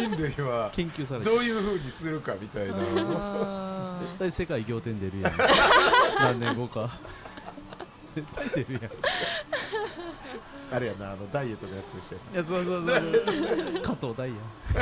人類は研究されてどういう風にするかみたいな。 絶対世界仰天出るやん何年後か絶対出るやん。 あれやな、ダイエットのやつでしたよ。 いやそう加藤大やん。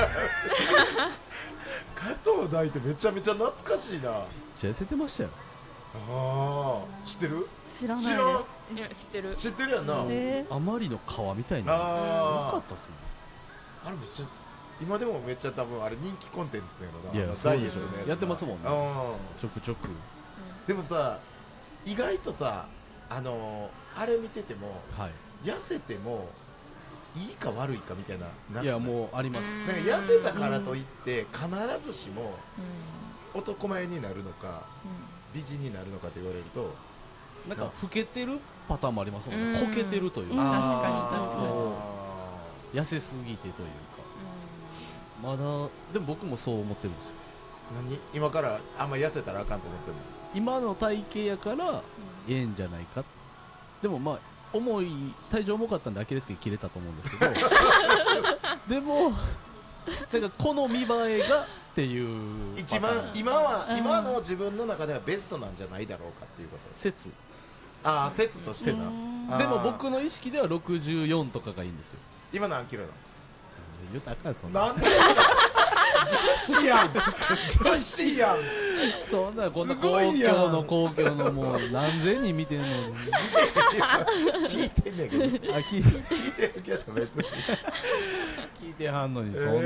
加藤大ってめちゃめちゃ懐かしいな。 めっちゃ痩せてましたよ。 ああ、知ってる？ 知らないです。 知らん？ いや知ってる。 知ってるやんな。 あまりの皮みたいな。 あーよかったっすね。 あれめっちゃ今でもめっちゃ多分あれ人気コンテンツだよな。 いやダイエットのやつやってますもんねあちょくちょく。 ーでもさ、意外とさ、あれ見ててもはい。 痩せてもいいか悪いかみたいな。 いやもうあります。 なんか痩せたからといって必ずしも男前になるのか美人になるのかと言われると、 なんか老けてるパターンもありますもんね。 うんこけてるといううんか、 確かに確かに痩せすぎてというか。まだでも僕もそう思ってるんですよ。 何今からあんま痩せたらあかんと思ってるの？ 今の体型やからええんじゃないか。でもまあ体重重かったんでアキレス腱切れたと思うんですけどでもなんかこの見栄えがっていう一番今の自分の中ではベストなんじゃないだろうかっていうことです。 説。 ああ、説としてな。あーでも僕の意識では64とかがいいんですよ。 今何キロな言うたらあかんそんの？ ななんで女子やん女子やんそんなこんなす公ごいやん共のもう何千人見てんのに聞いてんねんけど聞い聞いててるけど別に聞いてはんのにそんなん、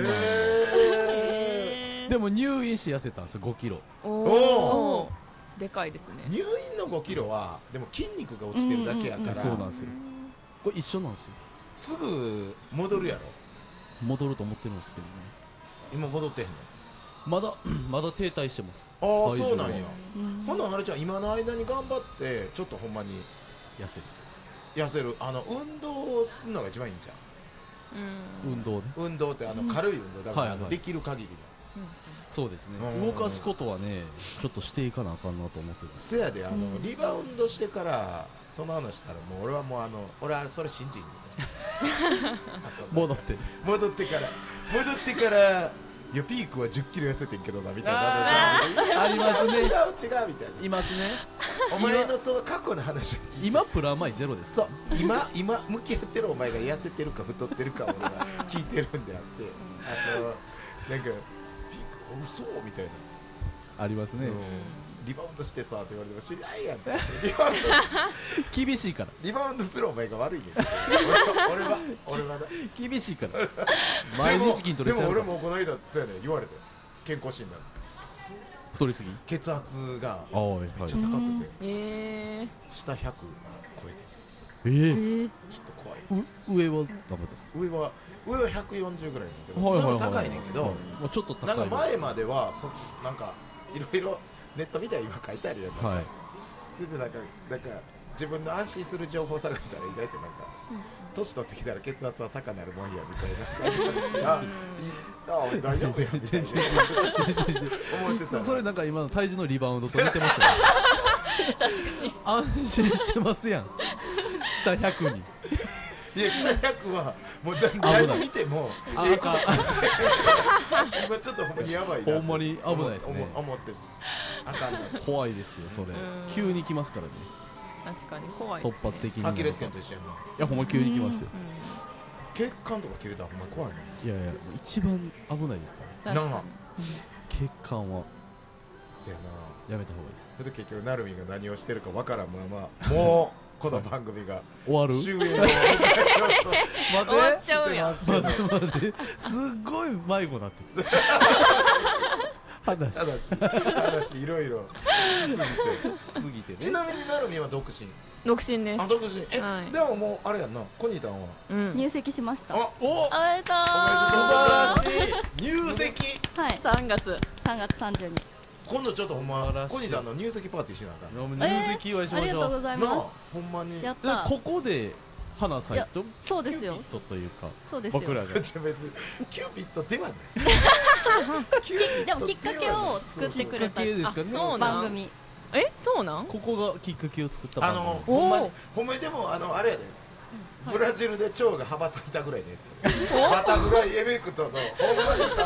でも入院して痩せたんですよ5キロ。 おおおでかいですね。 入院の5キロはでも筋肉が落ちてるだけやから、 そうなんですよ。これ一緒なんですよ。 すぐ戻るやろ。 戻ると思ってるんですけどね。 今戻ってへんの？ まだ停滞してます。 ああ、 体重そうなんや。 うんほなあれじゃん、今の間に頑張ってちょっとほんまに痩せる。 痩せる。運動するのが一番いいんじゃん。 運動ね。 運動って軽い運動だから、 はいはいできる限りの。 そうですね。 うん動かすことはねちょっとしていかなあかんなと思ってるんです。 せやでリバウンドしてからその話したらもう俺はもう俺はそれ信じんよ戻って戻ってからいやピークは10キロ痩せてんけどなみたいな。 ありますね違うみたいな。 いますね。 お前のその過去の話を聞いて今プラマイゼロです。 そう今向き合ってるお前が痩せてるか太ってるか俺は聞いてるんであってなんかピーク嘘みたいな。 ありますね。 リバウンドしてさって言われても知らんやんってリバウンド厳しいから。 リバウンドするお前が悪いねん俺はな。 厳しいから。毎日筋トレしでも俺てるから。 もこの間そうやねん言われて健康診断太りすぎ。 血圧がああ、はい。 めっちゃ高くて下100超えてちょっと怖い。 上はダメです。 上は140ぐらいなんだけどはいはいはいそれも高いねんけどもうちょっと高なんい。 か前まではなんかいろいろネット見たら今書いてあるやん。 はい。 それでなんか自分の安心する情報を探したら意外となんか年取ってきたら血圧は高なるもんやみたいな感じであ大丈夫やみたいな思ってたらそれなんか今の体重のリバウンドと似てますよね。安心してますやん。下100に。 いや下100はもう何見てもあかん今ちょっとほんまにやばいなほんまに危ないですね。 思ってあかんな。 怖いですよそれ。急に来ますからね。 確かに怖い突発的に。 アキレス腱と一緒やないやほんま急に来ますよ。 血管とか切れたらほんま怖いもん。 いやいや一番危ないですから。 確かなあ血管はせやな。 やめた方がいいです。 それで結局なるみが何をしてるかわからんままもうこの番組が終わる？ 終焉を迎えようと終わっちゃうやんしてますけど待ってすっごい迷子なってる。 話いろいろしすぎてね。 ちなみになるみは独身？ 独身です。 独身はいでももうあれやんなコニータンは入籍しました。 あお素おめでとう。 晴らしい入籍。 はい。 3月。 3月30日。 今度ちょっとほんま素晴らしいコニータンの入籍パーティーしなあかん入籍祝いしありがとうましょう。 なあございまほんまにす。やっでた。 ここで花咲いとそうですよキューピットというかそうですよ。 僕らが別にキューピッドではないでもきっかけを作ってくれたきっかけですかね。 あそうなん番組。 そうなん？ ここがきっかけを作った番組。 ほんまにでもあれやでブラジルで蝶が羽ばたいたぐらいのやつバタフライエフェクトのほんまに多